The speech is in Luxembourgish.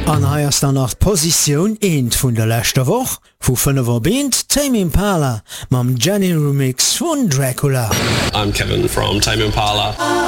An heierst an nach Position eend vun der letzter Woch, wo 5er Band Tame Impala mam Jenny Remix vun Dracula. I'm Kevin from Tame Impala.